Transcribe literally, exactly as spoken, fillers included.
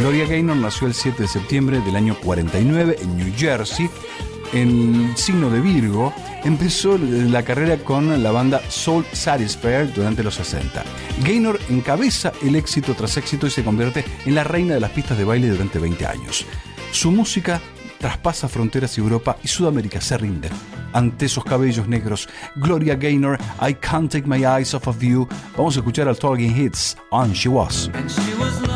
Gloria Gaynor nació el siete de septiembre del año cuarenta y nueve en New Jersey, en el signo de Virgo. Empezó la carrera con la banda Soul Satisfier durante los sesenta. Gaynor encabeza el éxito tras éxito y se convierte en la reina de las pistas de baile durante veinte años. Su música traspasa fronteras y Europa y Sudamérica se rinde ante esos cabellos negros. Gloria Gaynor, I Can't Take My Eyes Off of You. Vamos a escuchar al Talking Hits, On She Was. And she was